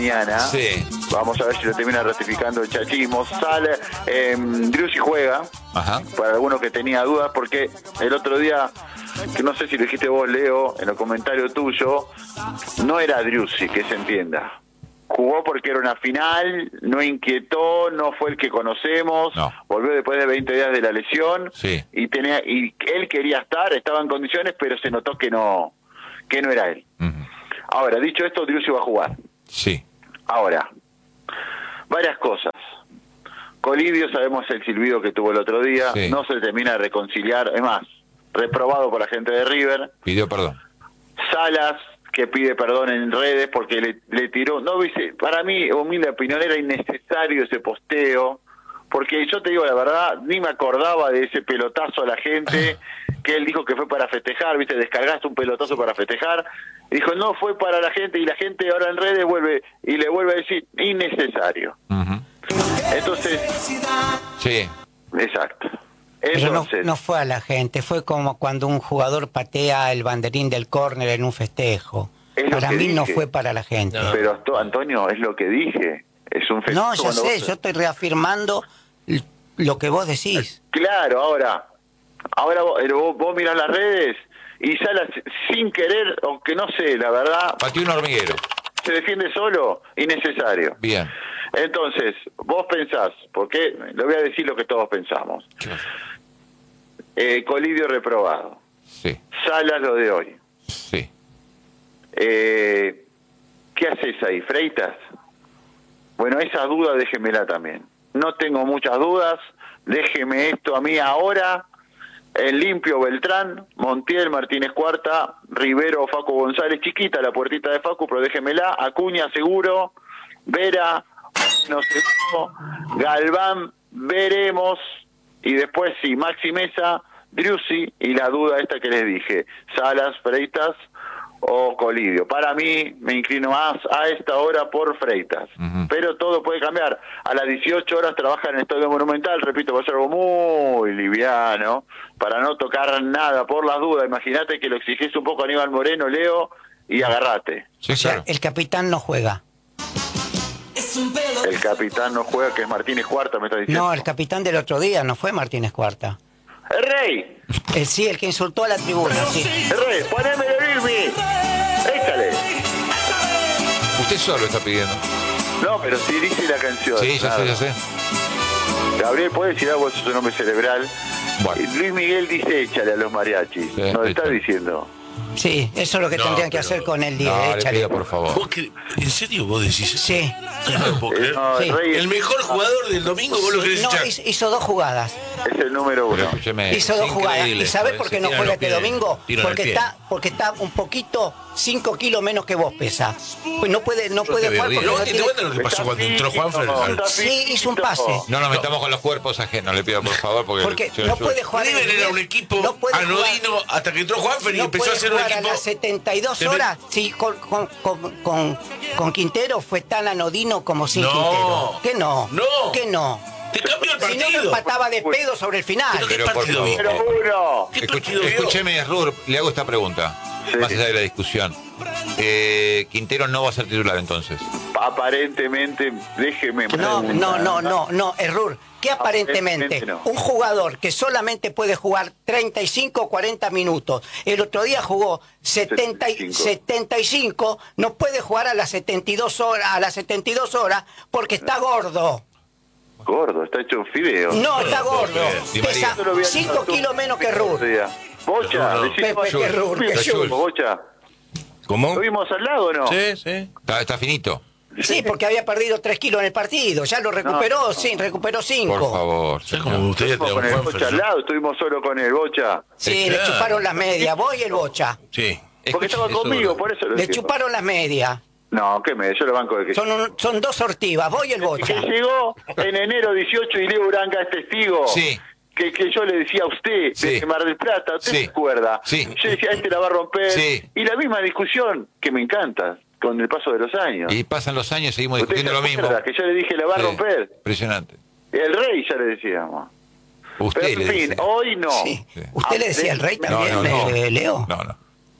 mañana. Sí. Vamos a ver si lo termina ratificando el chachismo. Sale, Driussi juega. Ajá. Para algunos que tenía dudas, porque el otro día, que no sé si lo dijiste vos, Leo, en el comentario tuyo, no era Driussi, que se entienda. Jugó porque era una final, no inquietó, no fue el que conocemos, No. Volvió después de 20 días de la lesión, Sí. y él quería estar, estaba en condiciones, pero se notó que no era él. Uh-huh. Ahora, dicho esto, Driussi va a jugar. Sí. Ahora, varias cosas. Colidio, sabemos el silbido que tuvo el otro día, Sí. no se termina de reconciliar, es más, reprobado por la gente de River. Pidió perdón. Salas, que pide perdón en redes porque le tiró, no viste, para mí, humilde opinión, era innecesario ese posteo, porque yo te digo la verdad, ni me acordaba de ese pelotazo a la gente, que él dijo que fue para festejar, viste, descargaste un pelotazo para festejar, dijo, no fue para la gente, y la gente ahora en redes le vuelve a decir, innecesario. Uh-huh. Entonces, Sí. exacto. Pero Entonces, no fue a la gente, fue como cuando un jugador patea el banderín del córner en un festejo. Es lo Para que mí no dije. fue para la gente. No. pero Antonio, es lo que dije, es un festejo. No, ya cuando sé, vos- yo estoy reafirmando lo que vos decís. Claro, ahora vos mirás las redes y Salas sin querer, aunque no sé, la verdad, Pateó un hormiguero. se defiende solo, innecesario. Bien. Entonces, vos pensás, porque le voy a decir lo que todos pensamos. Colidio reprobado, Sí. Salas lo de hoy. Sí. ¿Qué haces ahí, Freitas? Bueno, esa duda déjemela también. No tengo muchas dudas, déjeme esto a mí ahora. En limpio Beltrán, Montiel, Martínez Cuarta, Rivero, Facu González, chiquita la puertita de Facu, pero déjemela. Acuña seguro, Vera, no seguro, Galván, veremos. Y después sí, Maxi Mesa, Driussi y la duda esta que les dije, Salas, Freitas o Colidio. Para mí me inclino más a esta hora por Freitas, Ujú. pero todo puede cambiar. A las 18 horas trabaja en el Estadio Monumental, repito, va a ser algo muy liviano, para no tocar nada por las dudas. Imagínate que lo exigís un poco a Aníbal Moreno, Leo, y agarrate. Sí, O sea, claro. el capitán no juega. El capitán no juega, que es Martínez Cuarta, me está diciendo. No, el capitán del otro día no fue Martínez Cuarta. ¡El Rey! Sí, el que insultó a la tribuna, sí. ¡El Rey! ¡Ponémelo, Irmi! ¡Échale! Usted solo está pidiendo. No, pero sí dice la canción. Sí, ya nada. sé, ya sé. Gabriel, ¿puede decir algo? Eso es un nombre cerebral. Bueno. Luis Miguel dice échale a los mariachis. Sí, Nos está échale. diciendo. Sí, eso es lo que No, tendrían que pero- hacer con el 10. No, le échale. pido, por favor. ¿Vos ¿En serio vos decís eso? Sí. No lo puedo creer. No, Sí. el Rey El mejor jugador del domingo, vos lo querés No, echar. hizo 2 jugadas. es el número Pero 1. escúcheme. Hizo 2 jugadas. increíble ¿Y sabés esto, por qué se no tiran juega los este pies, domingo? tiran el pie. Porque está un poquito 5 kilos menos que vos pesa. Pues no puede Yo te jugar veo bien. porque ¿No no te tiene... cuenta lo que pasó cuando entró Juanfer? Sí, hizo un pase. No nos metamos con los cuerpos ajenos, le pido por favor, porque Porque no puede jugar. River era un equipo no puede jugar- anodino hasta que entró Juanfer y no empezó puede a ser un jugar equipo. a las 72 Te me- horas. Sí, con Quintero fue tan anodino como sin No. Quintero. ¿Qué no? No. ¿Qué no? Te cambió el Si no, lo partido. empataba de pedo sobre el final. Pero qué Pero por partido favor. vio. Número 1. ¿Qué partido vio? Escúcheme, Rur, le hago esta pregunta. Sí. Más allá de la discusión. Quintero no va a ser titular entonces. Aparentemente, déjeme No, preguntar. error. ¿Qué aparentemente? Aparentemente no. Un jugador que solamente puede jugar 35 o 40 minutos. El otro día jugó 75, no puede jugar a las 72 horas porque está gordo. Gordo, está hecho un fideo. No, está puedo gordo. creer. Di Pesa Yo lo vi a 5 kilos menos que Rur. Bocha, No. decime Pepe, que Rur, que Jules. Bocha. ¿Cómo? ¿Lo vimos al lado o no? Sí, sí. Está finito. Sí, porque había perdido 3 kilos en el partido. Ya lo recuperó, No. sí, recuperó 5. Por favor. Ya señor. como ustedes Estuvimos con te el Bocha al lado, estuvimos solo con el Bocha. Sí, le Claro. chuparon las medias. Vos y el Bocha. Sí. Porque estaba eso conmigo, no. por eso lo Le digo. chuparon las medias. No, ¿qué me? Yo lo banco de que... Son 2 sortivas, vos y el Que Bocha. llegó en enero 18 y Leo Uranga es testigo. Sí. Que yo le decía a usted, Sí. desde Mar del Plata, ¿usted Sí. se acuerda? Sí. Yo decía, este la va a romper. Sí. Y la misma discusión, que me encanta, con el paso de los años. Y pasan los años, seguimos ¿Usted discutiendo se lo mismo. acuerda que yo le dije, la va a Sí. romper? Impresionante. El Rey ya le decíamos. Usted Pero le en fin, dice. hoy no. Sí. Sí. ¿Usted le decía el Rey No, también, no, no. Leo? No, no. Yo no.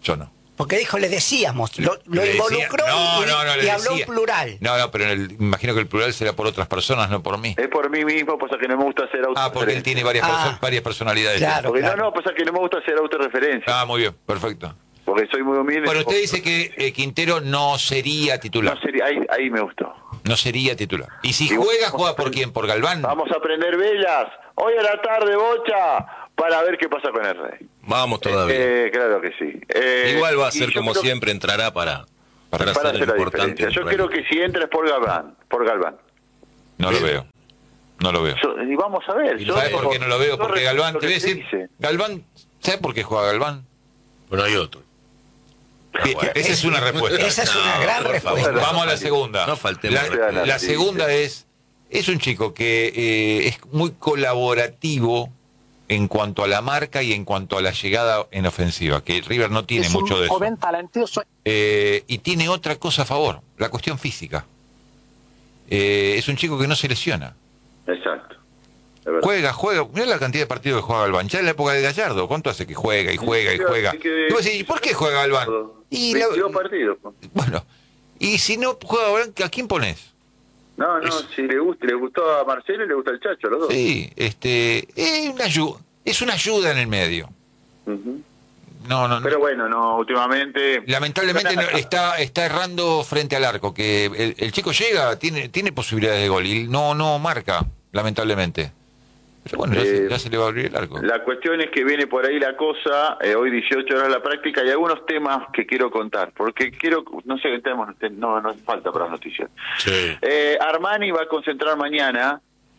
Porque dijo, le decíamos, lo Le decía- involucró le y habló decía. en plural. No, pero imagino que el plural será por otras personas, no por mí. Es por mí mismo, pasa que no me gusta hacer autorreferencia. Porque él tiene varias personalidades. Claro. Porque no, pasa que no me gusta hacer autorreferencia. Muy bien, perfecto. Porque soy muy humilde. Bueno, usted dice que Quintero no sería titular. No sería, ahí me gustó. No sería titular. Y si Y juega por quién, por Galván. Vamos a prender velas hoy a la tarde, Bocha, para ver qué pasa con el Rey. Vamos todavía. Claro que sí. Igual va a y ser yo como creo- siempre, entrará para para hacer hacer la importante. diferencia. Yo creo que si entra es por Galván. No lo veo. No lo veo. Y vamos a ver. ¿Sabe por qué no lo veo? Porque Galván, te voy a decir, Dice. Galván, ¿sabe por qué juega Galván? Bueno, hay otro. Bien, esa es una respuesta. Esa es una gran por favor. respuesta. Vamos a la segunda. No faltemos La segunda es un chico que es muy colaborativo en cuanto a la marca y en cuanto a la llegada en ofensiva, que River no tiene mucho de eso. Talentoso. Y tiene otra cosa a favor, la cuestión física. Es un chico que no se lesiona. Exacto. Es verdad. Juega. Mirá la cantidad de partidos que juega Galván. Ya en la época de Gallardo, ¿cuánto hace que juega y juega y juega? Así que- Y vos decís, ¿por qué juega Galván? Y 22 partidos. bueno, y si no juega Galván, ¿a quién pones? No, si le gustó a Marcelo y le gusta el Chacho, los dos. Sí, es una ayuda en el medio. Ujú. No. Pero bueno, no, últimamente... Lamentablemente está errando frente al arco, que el chico llega, tiene posibilidades de gol y no marca, lamentablemente. Pero bueno, ya se le va a abrir el arco. La cuestión es que viene por ahí la cosa, hoy 18 horas la práctica, y algunos temas que quiero contar, porque no sé qué tenemos, no hace falta para las noticias. Sí. Armani va a concentrar mañana,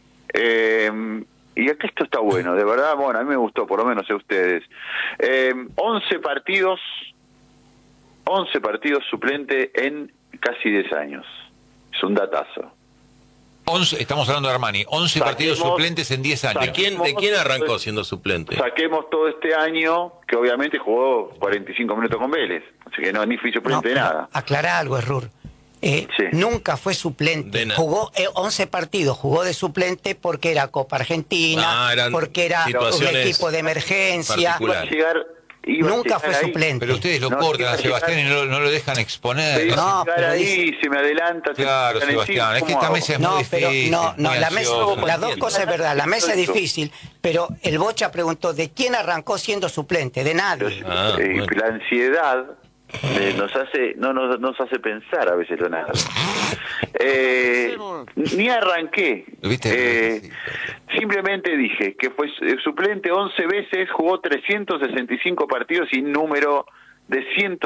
y aquí esto está bueno, de verdad, bueno, a mí me gustó, por lo menos a ustedes. 11 partidos suplente en casi 10 años. Es un datazo. 11, estamos hablando de Armani, 11 Saquemos- partidos suplentes en 10 años. ¿De quién arrancó siendo suplente? Saquemos todo este año, que obviamente jugó 45 minutos con Vélez, así que no, ni fui suplente de nada. Aclará algo, Errur. Sí. Nunca fue suplente. De nada. Jugó 11 partidos, jugó de suplente porque era Copa Argentina, Eran porque era un situaciones equipo de emergencia. Iba a particulares. llegar, iba a Nunca llegar fue ahí. suplente. Pero ustedes lo No, cortan iba a a Sebastián y llegar- no lo dejan exponer. Pero iba No, a llegar pero ahí, dice- se me adelanta. Claro, se me Sebastián, es que ¿cómo esta hago? mesa es No, muy pero difícil. no, muy la mesa, ansiosa. las dos cosas es verdad. La mesa es difícil, pero el Bocha preguntó ¿de quién arrancó siendo suplente? De nadie. Bueno. La ansiedad nos hace pensar a veces lo nada. Ni arranqué. ¿Viste? Simplemente dije que fue suplente 11 veces, jugó 365 partidos y número de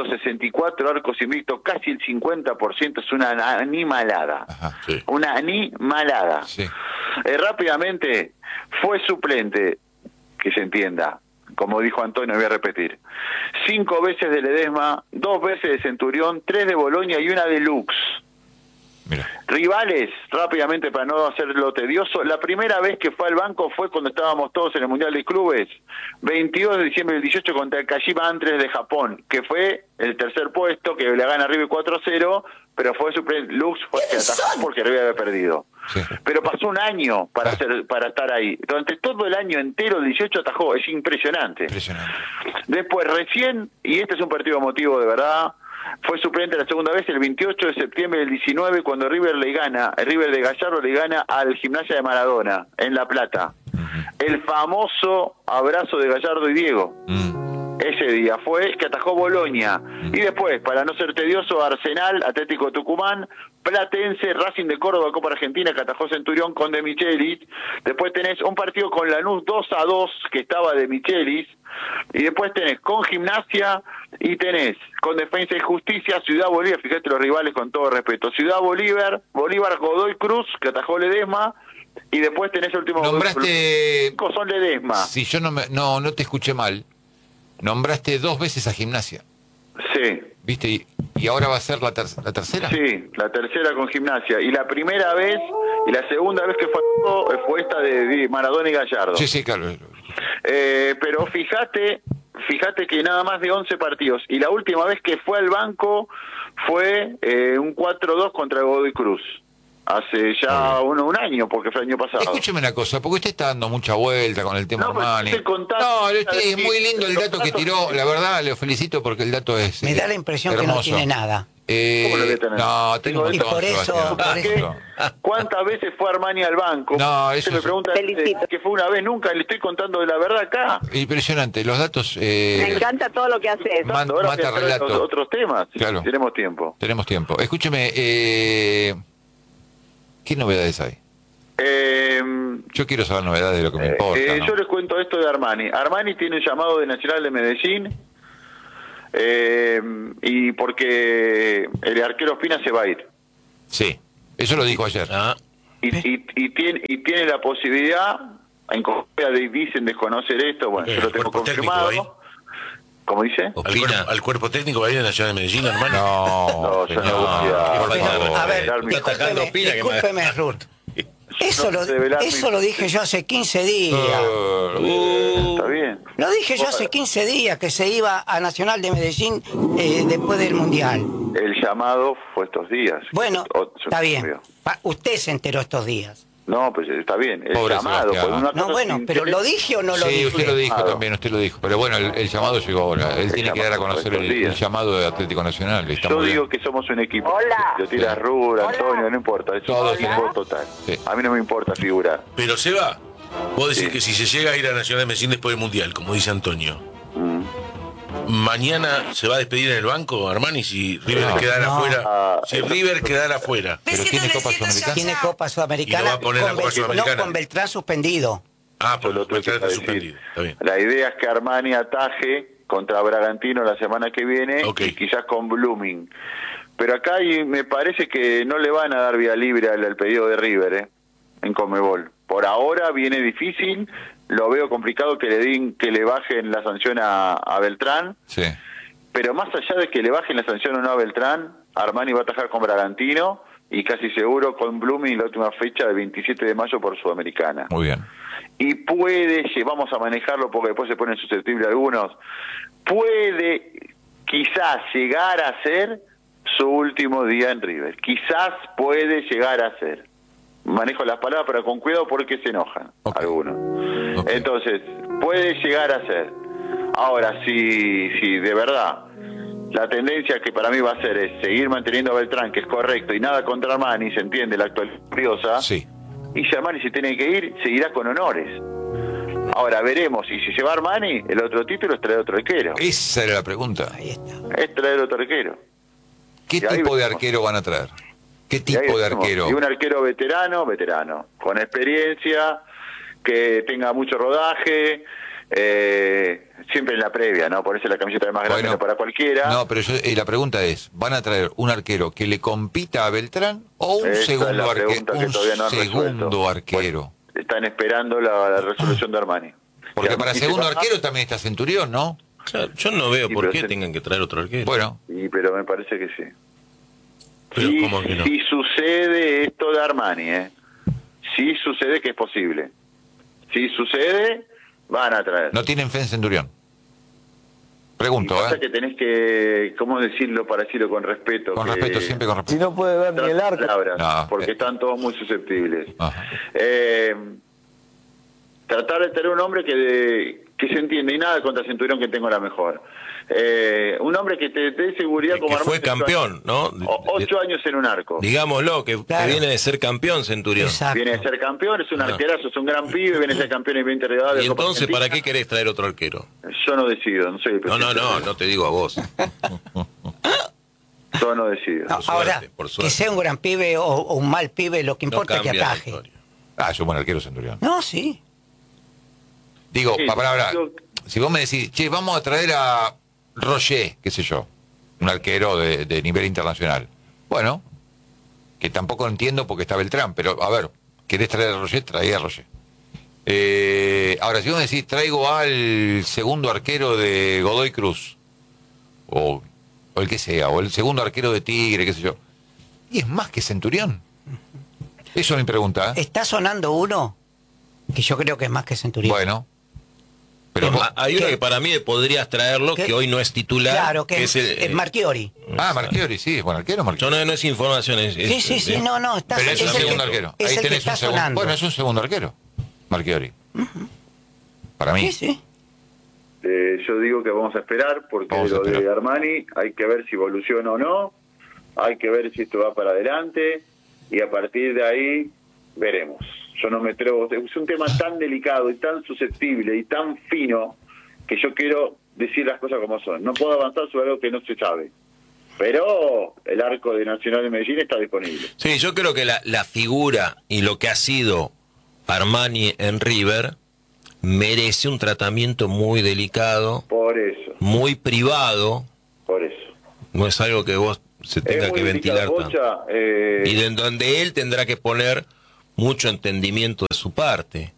164 arcos invictos, casi el 50%, es una animalada. Ajá. Sí. Una animalada. Sí. Rápidamente, fue suplente, que se entienda, como dijo Antonio, voy a repetir. 5 veces de Ledesma, 2 veces de Centurión, 3 de Boloña y una de Lux. Mira. Rivales, rápidamente para no hacerlo tedioso, la primera vez que fue al banco fue cuando estábamos todos en el Mundial de Clubes, 22 de diciembre del 18 contra el Kashima Antlers de Japón, que fue el tercer puesto, que le gana River 4-0, pero fue suplente. Lux fue el que atajó porque River había perdido. Sí. Pero pasó un año para estar ahí. Durante todo el año entero, el 18 atajó, es impresionante. Impresionante. Después, recién, y este es un partido emotivo de verdad, fue suplente la segunda vez el 28 de septiembre del 19 cuando River de Gallardo le gana al Gimnasia de Maradona en La Plata. El famoso abrazo de Gallardo y Diego. Ese día fue que atajó Boloña. Y después, para no ser tedioso, Arsenal, Atlético Tucumán, Platense, Racing de Córdoba, Copa Argentina, que atajó Centurión con De Michelis. Después tenés un partido con Lanús 2-2, que estaba De Michelis. Y después tenés con Gimnasia y tenés con Defensa y Justicia, Ciudad Bolívar, fíjate los rivales con todo respeto, Ciudad Bolívar, Godoy Cruz, que atajó Ledesma. Y después tenés el último... Nombraste... 5 son Ledesma. Si yo no te escuché mal, nombraste 2 veces a Gimnasia. Sí. ¿Viste? Y ahora va a ser la tercera. Sí, la tercera con Gimnasia. Y la primera vez y la segunda vez que fue esta de Maradona y Gallardo. Sí, claro. Pero fíjate que nada más de 11 partidos. Y la última vez que fue al banco fue un 4-2 contra Godoy Cruz. Hace ya un año, porque fue el año pasado. Escúcheme una cosa, porque usted está dando mucha vuelta con el tema No, pero Armani. estoy contando- No, es muy lindo el Los dato que datos tiró, que- la verdad, le felicito porque el dato es Me da la impresión que no hermoso. tiene nada. ¿Cómo lo voy a tener? No, tengo un Y montón, por eso- Sebastián, por tengo un eso- montón. ¿Cuántas veces fue Armani al banco? No, eso Se me es- pregunta Felicito. que fue una vez, nunca le estoy contando de la verdad acá. Impresionante, los datos... Me encanta todo lo que haces. Man- Ahora voy a mata entrar en relato. otros temas, Claro. si tenemos tiempo. Tenemos tiempo. Escúcheme, ¿qué novedades hay? Yo quiero saber novedades de lo que me importa. ¿no? Yo les cuento esto de Armani. Armani tiene un llamado de Nacional de Medellín y porque el arquero Ospina se va a ir. Sí, eso lo dijo ayer. Ah, Y tiene la posibilidad, en Colombia dicen desconocer esto, bueno, yo lo tengo cuerpo técnico confirmado. ¿Cómo dice? Opina. Al cuerpo técnico va a ir a Nacional de Medellín, hermano. No, No, yo señor, no voy a- por Pero, favor. A ver, Dar mi- Está atacando Pina, que discúlpeme, Ruth. Eso, No sé develar eso mi- lo dije yo hace 15 días. Está bien. Lo dije yo hace 15 días que se iba a Nacional de Medellín después del Mundial. El llamado fue estos días. Bueno, está bien. Obvio. Usted se enteró estos días. No, pues está bien. El Pobre llamado. Sebastián. pues, una No, cosa bueno, sin pero interés. ¿lo dije o no lo Sí, dije? usted lo dijo Llamado. también, usted lo dijo. Pero bueno, el llamado llegó ahora. Él tiene que dar a llamado conocer fue estos el días. llamado de Atlético Nacional. Está Yo muy digo bien. que somos un equipo. Hola. Yo tira Rura, Hola. Antonio, no importa. Es Todos un equipo tenemos- total. Sí. A mí no me importa figurar. Pero Seba, vos decís Sí. que si se llega a ir a Nacional de Medellín después del Mundial, como dice Antonio, Mm. mañana se va a despedir en el banco, Armani, si River No. quedara No. afuera. Si River quedara afuera. Pero tiene Copa Sudamericana. Tiene Copa Y Sudamericana, lo va a poner en la Copa Sudamericana. no con Beltrán suspendido. Ah, Yo por lo lo tuve que está decir. suspendido. Está bien. La idea es que Armani ataje contra Bragantino la semana que viene Ok. y quizás con Blooming. Pero acá me parece que no le van a dar vía libre al pedido de River, en Conmebol. Por ahora viene difícil, lo veo complicado que le bajen la sanción a Beltrán, Sí. pero más allá de que le bajen la sanción o no a Beltrán, Armani va a atajar con Bragantino y casi seguro con Blooming la última fecha del 27 de mayo por Sudamericana. Muy bien. Y vamos a manejarlo porque después se ponen susceptibles algunos, puede quizás llegar a ser su último día en River. Quizás puede llegar a ser. Manejo las palabras, pero con cuidado porque se enojan Ok. algunos. Ok. Entonces, puede llegar a ser. Ahora, si de verdad la tendencia que para mí va a ser es seguir manteniendo a Beltrán, que es correcto, y nada contra Armani, se entiende, la actual curiosa, Sí. y si Armani se tiene que ir, seguirá con honores. Ahora veremos, y si se va Armani, el otro título es traer otro arquero. Esa era la pregunta. Ahí está. Es traer otro arquero. ¿Qué Y ahí tipo de veremos. arquero van a traer? ¿Qué Y ahí tipo de veremos. arquero? Y un arquero veterano, con experiencia, que tenga mucho rodaje, siempre en la previa, ¿no? Ponerse la camiseta de más grande Bueno, no para cualquiera. No, pero la pregunta es, ¿van a traer un arquero que le compita a Beltrán o un Esa es segundo la arquero? pregunta que todavía no han segundo resuelto. arquero. Pues, están esperando la resolución de Armani. Porque Si para Armani se segundo va, arquero también está Centurión, ¿no? Claro, yo no veo Sí, por pero qué se- tengan que traer otro arquero. Bueno, Sí, pero me parece que sí. Pero ¿cómo que no? Si sucede esto de Armani, si sucede que es posible. Si sucede, van a traer. no tienen fe en Centurión. Y Pregunto, pasa ¿eh? que tenés que, ¿cómo decirlo para decirlo con respeto? Con que- respeto, siempre con Si respeto. no puede ver ni el arco. palabras, No, porque están todos muy susceptibles. Ajá. Tratar de tener un hombre que se entiende, y nada contra Centurión que tengo la mejor. Un hombre que te dé seguridad como Que fue Armani, campeón, ¿no? 8 años en un arco. Digámoslo, que Claro. viene de ser campeón Centurión. Exacto. Viene a ser campeón, es un Ah. arquerazo, es un gran pibe, viene a ser campeón en 20 regadas. Y entonces, ¿para qué querés traer otro arquero? Yo no decido, no soy el No, presidente. no te digo a vos. Yo no decido. No, suerte, ahora, por que suerte. sea un gran pibe o un mal pibe, lo que No importa es que cambia la ataje. historia. Ah, es un buen arquero Centurión. No, sí. Digo, Sí, palabra, yo- si vos me decís, che, vamos a traer a Roger, qué sé yo, un arquero de nivel internacional. Bueno, que tampoco entiendo porque está Beltrán, pero a ver, ¿querés traer a Roger? Trae a Roger. Ahora, si vos me decís, traigo al segundo arquero de Godoy Cruz, o el que sea, o el segundo arquero de Tigre, qué sé yo, y es más que Centurión. Eso es mi pregunta, ¿eh? Está sonando uno que yo creo que es más que Centurión. Bueno, Pero vos- Hay uno que para mí podrías traerlo, ¿Qué? que hoy no es titular. Claro, que es es Marchiori. Marchiori, sí, es buen arquero, Marchiori. Yo no es información. Sí, no, está Pero es un el segundo que- arquero. Es Ahí el que tenés está un segundo. sonando. Bueno, es un segundo arquero, Marchiori. Para mí. Sí. Yo digo que vamos a esperar porque Vamos a lo de esperar. Armani hay que ver si evoluciona o no, hay que ver si esto va para adelante y a partir de ahí veremos. Yo no me atrevo, es un tema tan delicado y tan susceptible y tan fino que yo quiero decir las cosas como son. No puedo avanzar sobre algo que no se sabe, pero el arco de Nacional de Medellín está disponible. Sí, yo creo que la figura y lo que ha sido Armani en River merece un tratamiento muy delicado, Por eso, muy privado. por eso. No es algo que vos se tenga Es que muy ventilar delicado, tanto. Bocha, Y de donde él tendrá que poner mucho entendimiento de su parte.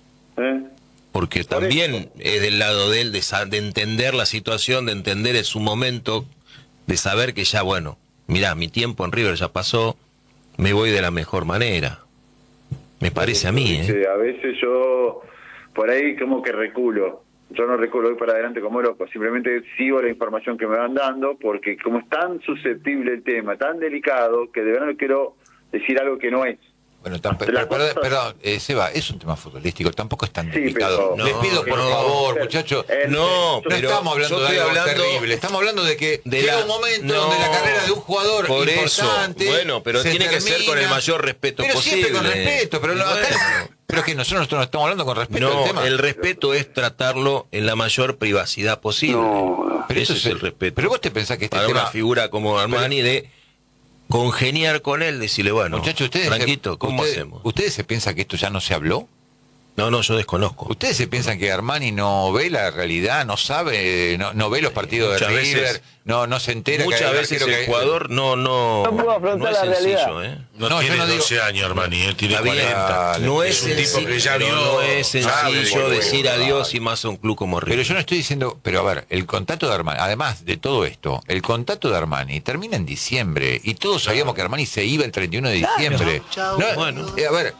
Porque Por también eso. es del lado de él de entender la situación, de entender en su momento, de saber que ya, bueno, mirá, mi tiempo en River ya pasó, me voy de la mejor manera. Me parece a mí, ¿eh? Viste, a veces yo por ahí como que reculo. Yo no reculo, voy para adelante como loco. Simplemente sigo la información que me van dando porque como es tan susceptible el tema, tan delicado, que de verdad no quiero decir algo que no es. Bueno, Las cosas- perdón, Seba, es un tema futbolístico, tampoco es tan Sí, delicado. pero- Les pido por no, favor, no. muchachos. No, No pero estamos hablando yo de estoy algo hablando terrible, estamos hablando de que de llega la- un momento no, donde la carrera de un jugador por importante eso, bueno, pero se tiene que ser con el termina. mayor respeto pero siempre con posible. respeto, pero, Y acá- bueno. pero que nosotros no estamos hablando con respeto No, al tema. el respeto es tratarlo en la mayor privacidad posible. Pero Ese eso es el respeto. Pero vos te pensás que este Para tema, una figura como Armani de congeniar con él, decirle, bueno, muchachos, ustedes tranquito, ¿cómo hacemos? ¿Ustedes se piensan que esto ya no se habló? No, yo desconozco. ¿Ustedes se piensan que Armani no ve la realidad, no sabe, no ve los partidos de Muchas River, veces- no se entera que Muchas hay un veces arquero el que- jugador no puedo afrontar es la realidad. sencillo, ¿eh? No, No, yo tiene no digo- 12 años, Armani, él tiene Está bien, 40. no es Es un tipo sencillo, que ya pero vio, no es sabe sencillo el decir juego. adiós y más a un club como River. Pero yo no estoy diciendo, pero a ver, el contrato de Armani, además de todo esto, el contrato de Armani termina en diciembre y todos sabíamos que Armani se iba el 31 de diciembre. No, Bueno. a ver,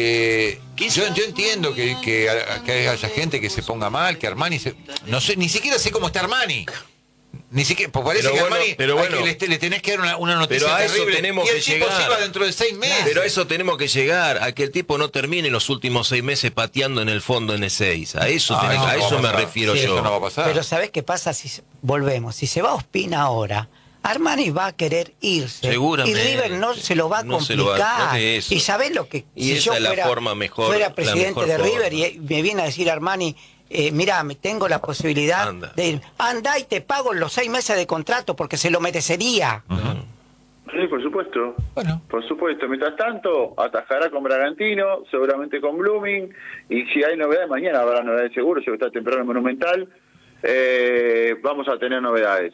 yo entiendo que haya gente que se ponga mal, que Armani no sé, ni siquiera sé cómo está Armani. Ni siquiera, pues parece Pero que bueno, Armani pero hay bueno. que le tenés que dar una noticia Pero a eso terrible, tenemos y el que tipo llegar. se iba dentro de 6 meses. Pero a eso tenemos que llegar, a que el tipo no termine los últimos 6 meses pateando en el fondo en E6. A eso, Ah, tenemos- eso a no va eso a me pasar. refiero Sí, yo. eso no va a pasar. Pero ¿sabés qué pasa si volvemos? Si se va a Ospina ahora, Armani va a querer irse. Seguramente. Y River no se lo va a No se lo va a- complicar. no es eso. Y ¿sabés lo que? Y esa es la forma mejor, fuera la presidente mejor de forma. River y me viene a decir Armani, mirá, me tengo la posibilidad Anda. de ir. Anda y te pago los 6 meses de contrato porque se lo merecería. Sí, por supuesto. Bueno. Por supuesto. Mientras tanto, atajará con Bragantino, seguramente con Blooming, y si hay novedades, mañana habrá novedades seguro, si está temprano en Monumental, vamos a tener novedades.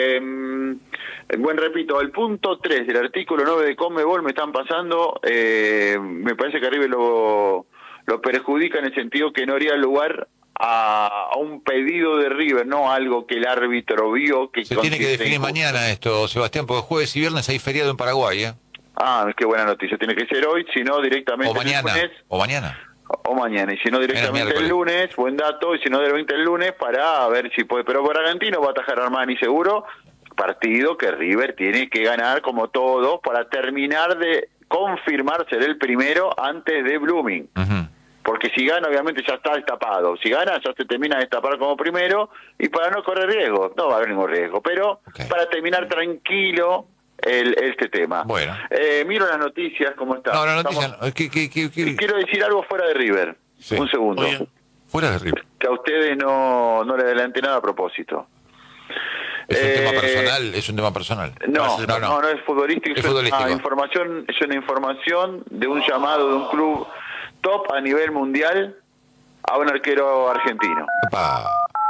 Bueno, repito, el punto 3 del artículo 9 de Conmebol me están pasando, me parece que River lo perjudica en el sentido que no haría lugar a un pedido de River, no algo que el árbitro vio que Se tiene que consiste definir en- mañana esto, Sebastián, porque jueves y viernes hay feriado en Paraguay, ¿eh? Ah, qué buena noticia. Tiene que ser hoy, si no directamente O mañana, el lunes. o mañana. O mañana, y si no directamente el miércoles. lunes, buen dato, y si no directamente el lunes para ver si puede. Pero Bragantino va a atajar a Armani seguro, partido que River tiene que ganar como todo para terminar de confirmar ser el primero antes de Blooming. Ujú. Porque si gana, obviamente ya está destapado. Si gana, ya se termina de destapar como primero, y para no correr riesgo, no va a haber ningún riesgo, pero Ok. para terminar tranquilo este tema. Bueno. Miro las noticias, ¿cómo está? No, la noticia Estamos- no, que- Quiero decir algo fuera de River. Sí. Un segundo. Oye. fuera de River. Que a ustedes no le adelanté nada a propósito. Es un tema Eh, personal, es un tema personal. No, no, no. no es futbolístico. Es futbolístico. Es una información de un llamado de un club top a nivel mundial a un arquero argentino. Epa.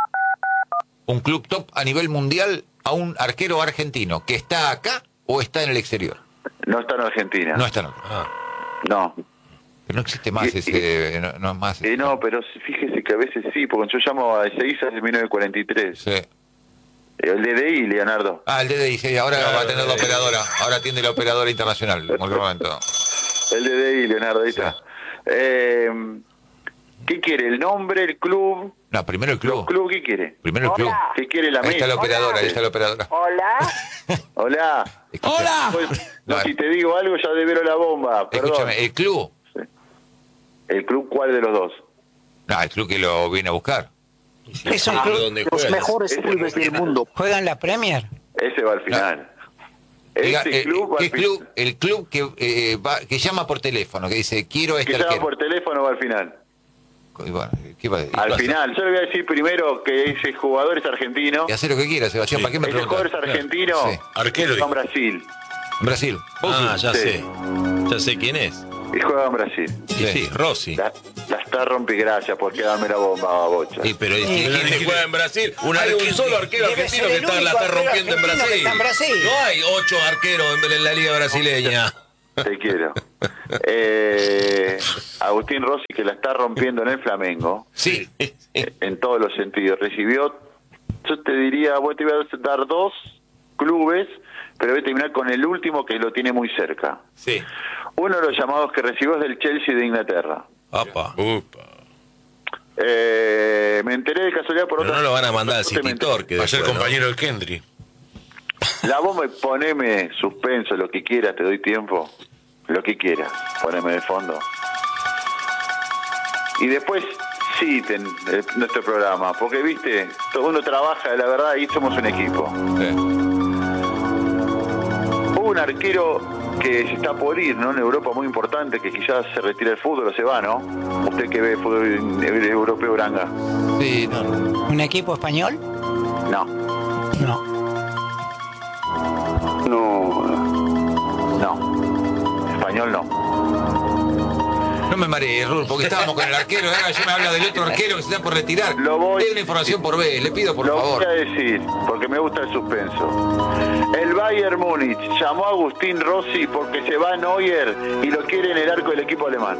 Un club top a nivel mundial a un arquero argentino que está acá o está en el exterior. No está en Argentina. No está en No. Pero no existe más Y- ese, no es más. No, pero fíjese que a veces sí, porque yo llamo a Ezeiza desde 1943. Sí. El DDI, Leonardo. Ah, el DDI, sí, ahora va a tener la operadora. Ahora atiende la operadora internacional en cualquier momento. El DDI, Leonardo, ahí está. ¿Qué quiere? ¿El nombre, el club? No, primero el ¿Los club. club qué quiere? Primero el club. Hola. ¿Qué quiere la Ahí está la mesa? operadora, ahí está la operadora. Hola. Hola. Escucha- Pues, no, No, si te digo algo ya de ver la bomba, perdón. Escúchame, ¿el club? ¿El club cuál de los dos? No, el club que lo viene a buscar. Es un club. Donde Los juega, mejores ese clubes del mundo. ¿Juega en la Premier? Ese va al final. Diga, Este club va ¿qué al final. club? El club que llama por teléfono, que dice, quiero a este Que llama arquero. por teléfono va al final. Y bueno, ¿qué va a decir? Al final, yo le voy a decir primero que ese jugador es argentino. Y hace lo que quiera, Sebastián, Sí. ¿para qué me Ese preguntas? jugador es argentino. Sí. Arquero, Juega en dijo. Brasil. En Brasil. Ah, ya Sí. sé. Ya sé quién es. Y juega en Brasil. Y sí, Rossi. La está rompigracia por quedarme la bomba, bocha. Y pero ¿y Sí. quién te juega en Brasil? Un Hay un arquero- solo arquero Debe argentino ser que el la único está arquero rompiendo en argentino que Brasil. está en Brasil. No hay 8 arqueros en la liga brasileña. Te quiero. Agustín Rossi, que la está rompiendo en el Flamengo, Sí. en todos los sentidos. Recibió, yo te diría, vos te iba a dar 2 clubes, pero voy a terminar con el último que lo tiene muy cerca. Sí. Uno de los llamados que recibió es del Chelsea de Inglaterra. Opa. Upa. Me enteré de casualidad por Pero otra. no lo van a mandar al Justamente- City Torque. Va a ser después, ¿no? compañero del Kendry. La bomba, poneme suspenso, lo que quieras, te doy tiempo. Lo que quieras, poneme de fondo. Y después citen nuestro programa, porque viste, todo uno trabaja, la verdad, y somos un equipo. Hubo un arquero que se está por ir, ¿no? En Europa, muy importante, que quizás se retira el fútbol o se va, ¿no? Usted que ve fútbol europeo, Branga. Sí, no, no. ¿Un equipo español? No, No. no. Español no. No me marees, Rul, porque estábamos con el arquero, ahora ya me habla del otro arquero que se está por retirar. Lo voy- Dé una información por B, le pido por Lo favor. voy a decir, porque me gusta el suspenso. El Bayern Múnich llamó a Agustín Rossi porque se va Neuer y lo quiere en el arco del equipo alemán.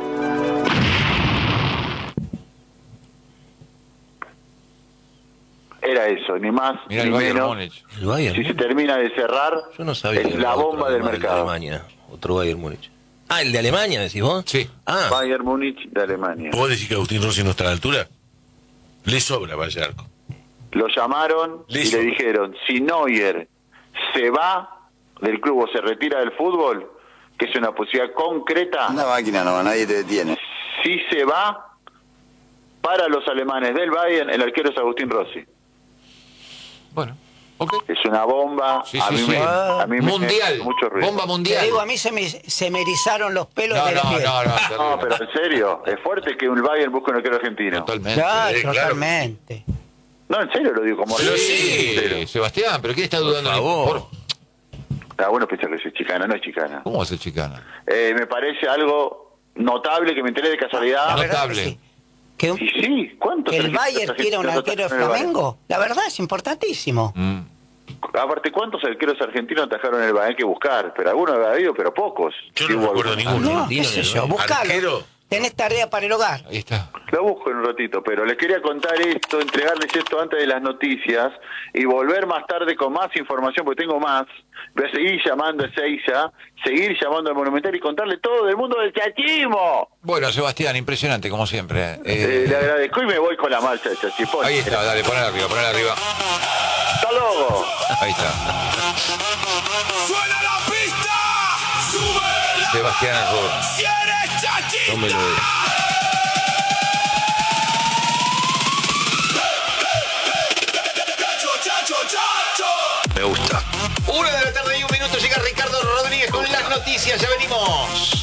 Era eso, ni más Mira ni el Bayern menos. Múnich. El Bayern. Si se termina de cerrar, Yo no sabía. es que la había bomba otro del de mercado. Alemania. Otro Bayern Múnich. Ah, el de Alemania, decís vos. Sí. Ah, Bayern Múnich de Alemania. ¿Vos decís que Agustín Rossi no está a la altura? Le sobra para ese arco. Lo llamaron y Listo. le dijeron, si Neuer se va del club o se retira del fútbol, que es una posibilidad concreta, Una máquina no, nadie te detiene. si se va, para los alemanes del Bayern, el arquero es Agustín Rossi. Bueno, ok. Es una bomba, Sí, a sí, mí sí. a mí me Mundial. hace mucho ruido. Bomba Te mundial. digo, a mí se me erizaron los pelos No, de la no, piel. no, no, No, terrible. pero en serio, es fuerte que un Bayern busque un arquero argentino. Totalmente. Claro, claro. totalmente. No, en serio lo digo como Pero sincero. sí, Sebastián, ¿pero quién está dudando? favor. Bueno, piensa que es chicana, no es chicana. ¿Cómo va a ser chicana? Me parece algo notable que me enteré de casualidad. La verdad Notable. que sí. Que, Y sí, ¿cuántos que el arqueros Bayern quiera un argentinos arquero de atajaron el Bayern? Flamengo, la verdad es importantísimo. Aparte, ¿cuántos arqueros argentinos atajaron el Bayern? Hay que buscar, pero algunos ha habido, pero pocos. Yo Sí no hubo recuerdo algunos. ninguno. No, qué sé yo, Arquero. buscalo. Tenés tarea para el hogar. Ahí está. Lo busco en un ratito, pero les quería contar esto, entregarles esto antes de las noticias y volver más tarde con más información, porque tengo más. Voy a seguir llamando a Ezeiza, seguir llamando al Monumental y contarle todo del mundo del chachismo. Bueno, Sebastián, impresionante, como siempre. Le agradezco y me voy con la marcha de Chachipón. Ahí está, dale, ponela arriba, ponela arriba. ¡Hasta luego! Ahí está. ¡Suena la pista! ¡Sube! Sebastián Arroyo. ¡Si eres chachista! no me lo digas. ¡Chacho, chacho, chacho! Me gusta. 1 de la tarde y 1 minuto llega Ricardo Rodríguez con las noticias, ya venimos.